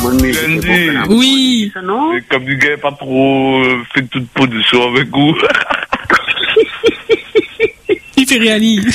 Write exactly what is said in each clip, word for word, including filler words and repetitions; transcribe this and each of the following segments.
Wendy. Oui. Comme du gars pas trop euh, fait toute position avec vous. Il fait réaliser.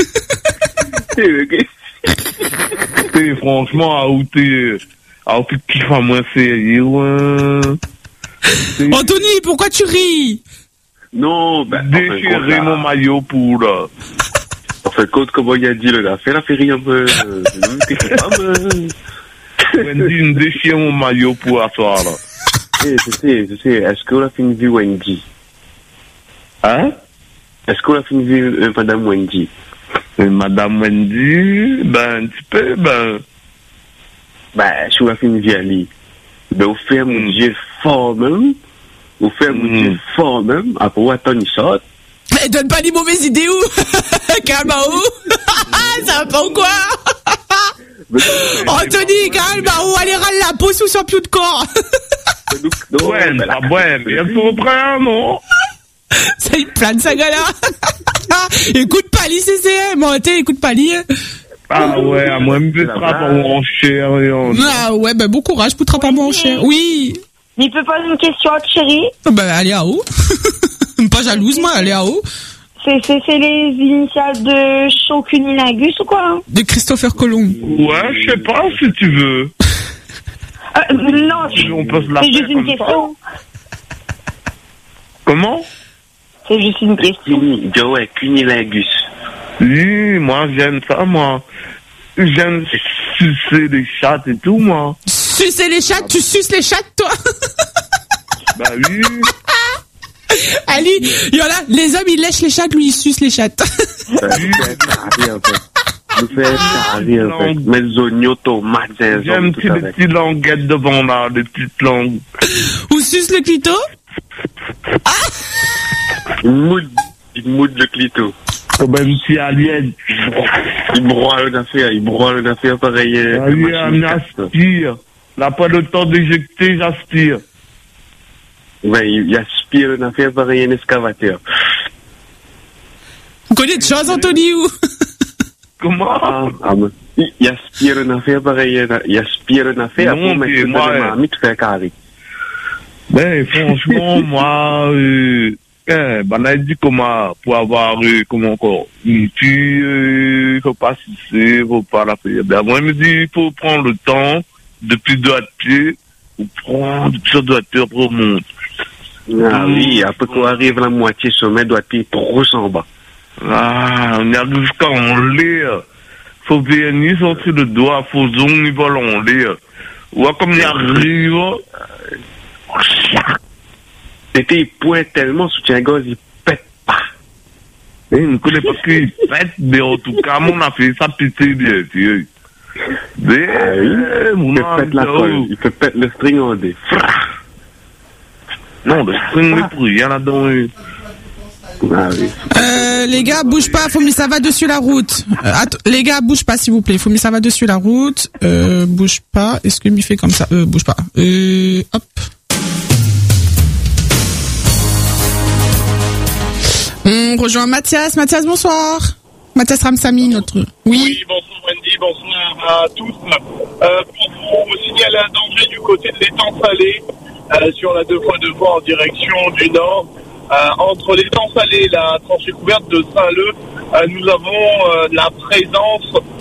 Et franchement, à où t'es, à où t'es kiffes à moi, c'est, ouais. Anthony, pourquoi tu ris? Non, ben. Déchirer mon maillot pour, là. En fait, compte, comment il a dit, le gars, fais la féerie un peu. T'es capable. Wendy, me déchire mon maillot pour asseoir, là. Eh, je sais, je sais, est-ce qu'on a fait une vue Wendy? Hein? Est-ce qu'on a fait une vue euh, Madame Wendy? Et Madame Wendy, ben, un petit peu, ben. Ben, si on a fait une vue Ali, ben, on fait mon Mm. Dieu fort même, on fait mon Mm. Dieu fort même, après, on attend une sorte. Mais donne pas des mauvaises idées où? Calme où? Ça va pas ou quoi? Anthony, calme où? Allez, râle la peau sous son pied de corps. Non, Ouais, ben, pas ouais, mais il faut prendre, non? Ça, il plane sa gala. Écoute Pali C C M, moi, t'es, écoute Pali. Ah ouais, à moi, me mettra pas en chair, et en... Ah ouais, ben bon courage, poutra pas mon cher. Oui. Il peut poser une question à Thierry. Ben, allez à haut. Pas jalouse, moi, allez à haut. C'est, c'est, c'est les initiales de Chocunilingus ou quoi hein? De Christopher Colomb. Ouais, je sais pas si tu veux. euh, Non, c'est, On peut se la c'est faire juste une comme ça. question. Comment? C'est juste une question. Cuni, ouais, Cunilingus. Oui, moi, j'aime ça, moi. J'aime sucer les chattes et tout, moi. Sucer les chattes, tu suces les chattes, toi? Bah oui. Ali, il y en a, les hommes, ils lèchent les chattes, lui, il suce les chattes. Ben, nous fait carré, en fait. Nous fait carré, en fait. Mais les oignons, tomates, J'aime gingembre, tout petit- les avec. petites languettes devant là, les petites langues. Ou suce le clito? Il moude, il moude le clito. Comme un petit alien. Il broie une affaire, il broie une affaire pareil. euh, Ah que oui, machine on casse. aspire. N'a pas le temps d'éjecter, j'aspire. Ouais, il, il aspire une affaire pareil un excavateur. Vous connaissez de choses, Anthony, ou? Comment? Ah, ah, mais il, il aspire une affaire pareil, il aspire une affaire Non, pour mais mettre moi, ça dans euh, la marmite, faire carré. Ben, franchement, moi, euh, eh, ben, on a dit comment, pour avoir, euh, comment encore, une fille, euh, faut pas sucer, faut pas la faire. Ben, moi, il me dit, il faut prendre le temps, depuis deux à pied, ou prendre depuis sur deux à pied, après on monte. Ah oui, après qu'on arrive à la moitié sommet, doit être trop en bas. Ah, on y arrive quand on l'air. Faut venir sortir le doigt, faut zone, il vole en l'air. Ou comme il arrive, C'était, il pointe tellement, soutien gaz, il pète pas. il ne connaît pas qu'il pète, mais en tout cas, on a fait ça péter bien, tu sais. Mais, Ah oui, mon il fait pète la âme, colle, il fait pète le string en dé. non, le string n'est pour rien là-dedans. euh. Ah oui. Euh, les gars, bouge pas, faut mis ça va dessus la route. Euh, att- les gars, bouge pas, s'il vous plaît. Faut mis ça va dessus la route. Euh, bouge pas. Est-ce que m'y fait comme ça? Euh, bouge pas. Euh, hop. On rejoint Mathias. Mathias, bonsoir. Mathias Ramsamy, notre... Oui. Oui, bonsoir Wendy, bonsoir à tous. Euh, pour vous signaler un danger du côté de l'étang salé, euh, sur la deux fois deux voies en direction du nord. Euh, entre l'étang salé et la tranchée couverte de Saint-Leu, euh, nous avons euh, la présence